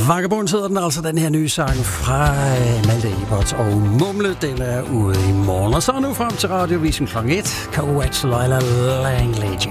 Vagabond hedder den altså, den her nye sang fra Malte Ebert og Mumle. Den er ude i morgen. Og så nu frem til radiovisen kl. 1. Coates Lila Langlage.